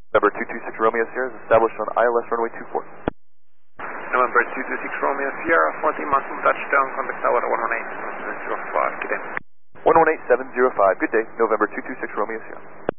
November 226 Romeo Sierra is established on ILS runway 24. November 226 Romeo Sierra, 14 maximum touchdown, contact tower 118.705, good day. 118.705, good day, November 226 Romeo Sierra.